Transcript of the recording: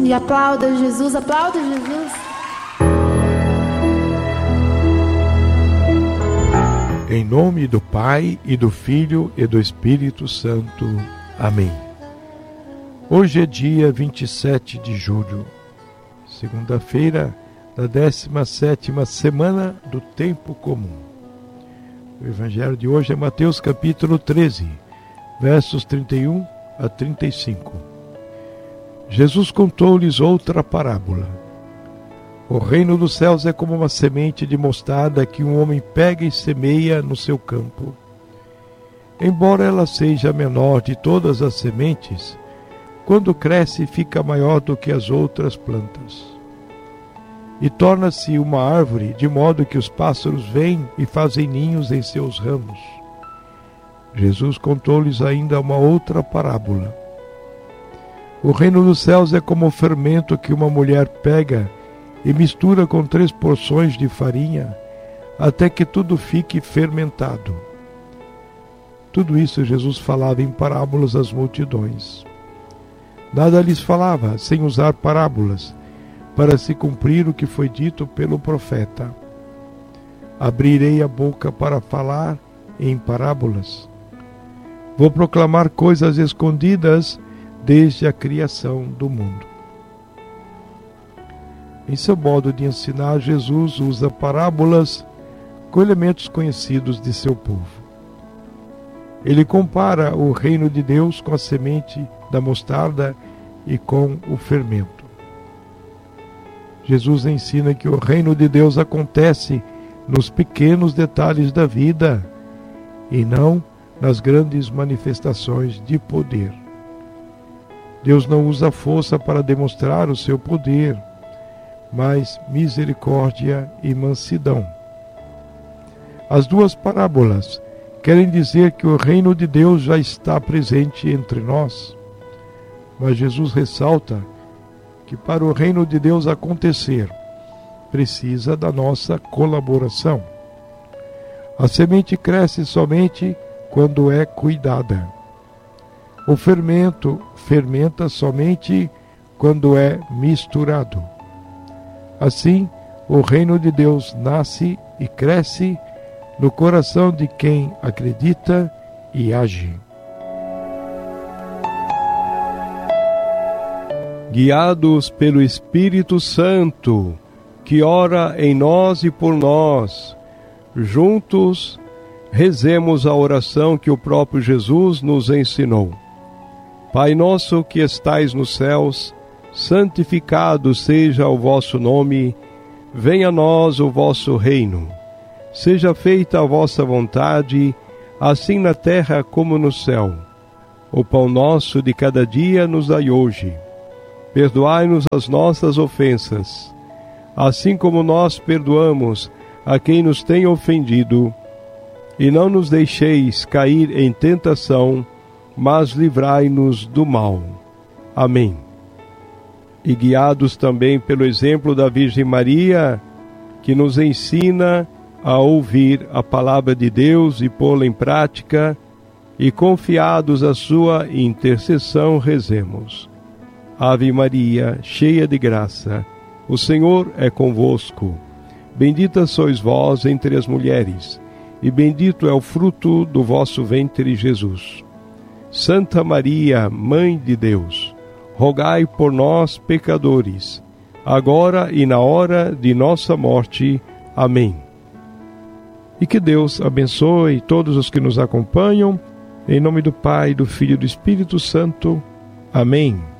E aplauda Jesus, aplauda Jesus. Em nome do Pai, e do Filho, e do Espírito Santo. Amém. Hoje é dia 27 de julho, segunda-feira da 17ª semana do Tempo Comum. O Evangelho de hoje é Mateus capítulo 13, versos 31 a 35. Jesus contou-lhes outra parábola. O reino dos céus é como uma semente de mostarda que um homem pega e semeia no seu campo. Embora ela seja a menor de todas as sementes, quando cresce fica maior do que as outras plantas. E torna-se uma árvore, de modo que os pássaros vêm e fazem ninhos em seus ramos. Jesus contou-lhes ainda uma outra parábola. O reino dos céus é como o fermento que uma mulher pega e mistura com 3 porções de farinha, até que tudo fique fermentado. Tudo isso Jesus falava em parábolas às multidões. Nada lhes falava sem usar parábolas, para se cumprir o que foi dito pelo profeta. Abrirei a boca para falar em parábolas. Vou proclamar coisas escondidas desde a criação do mundo. Em seu modo de ensinar, Jesus usa parábolas com elementos conhecidos de seu povo. Ele compara o reino de Deus com a semente da mostarda e com o fermento. Jesus ensina que o reino de Deus acontece nos pequenos detalhes da vida e não nas grandes manifestações de poder. Deus não usa força para demonstrar o seu poder, mas misericórdia e mansidão. As duas parábolas querem dizer que o reino de Deus já está presente entre nós, mas Jesus ressalta que para o reino de Deus acontecer, precisa da nossa colaboração. A semente cresce somente quando é cuidada. O fermento fermenta somente quando é misturado. Assim, o reino de Deus nasce e cresce no coração de quem acredita e age. Guiados pelo Espírito Santo, que ora em nós e por nós, juntos rezemos a oração que o próprio Jesus nos ensinou. Pai nosso que estais nos céus, santificado seja o vosso nome, venha a nós o vosso reino. Seja feita a vossa vontade, assim na terra como no céu. O pão nosso de cada dia nos dai hoje. Perdoai-nos as nossas ofensas, assim como nós perdoamos a quem nos tem ofendido. E não nos deixeis cair em tentação, mas livrai-nos do mal. Amém. E guiados também pelo exemplo da Virgem Maria, que nos ensina a ouvir a palavra de Deus e pô-la em prática, e confiados à sua intercessão, rezemos. Ave Maria, cheia de graça, o Senhor é convosco. Bendita sois vós entre as mulheres, e bendito é o fruto do vosso ventre, Jesus. Santa Maria, Mãe de Deus, rogai por nós, pecadores, agora e na hora de nossa morte. Amém. E que Deus abençoe todos os que nos acompanham, em nome do Pai, do Filho e do Espírito Santo. Amém.